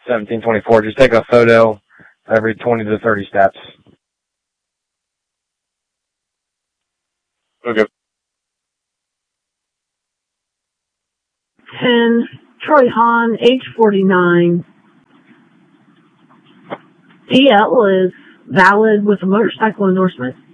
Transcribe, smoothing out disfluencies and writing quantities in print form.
1724. Just take a photo every 20 to 30 steps. Okay. 10, Troy Hahn, age 49. DL is valid with a motorcycle endorsement.